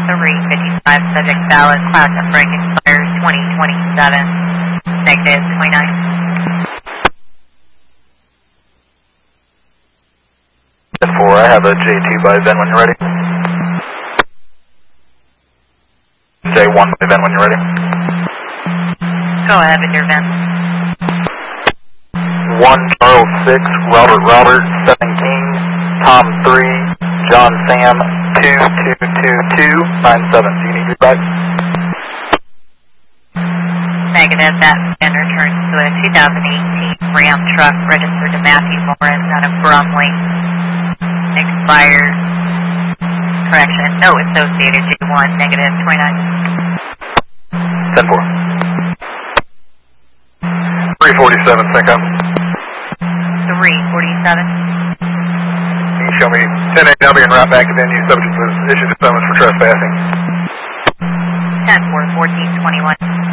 355, subject valid, class of break expires 2027, negative 29. 4, I have a J2 by Ven when you're ready. J1 by Ven when you're ready. Go ahead with your Ven. 1 Charles 6, Robert 7 King, Tom 3, John Sam 222297. Do you need me back? Negative, that Ven returns to a 2018 Ram truck registered to Matthew Morris out of Brumley. Expired. Correction, no associated J1, negative 29. 10-4. 347, Cinco. 347. Can you show me 10AW and route back to venue, subject was issued a summons for trespassing. 10-4, 1421.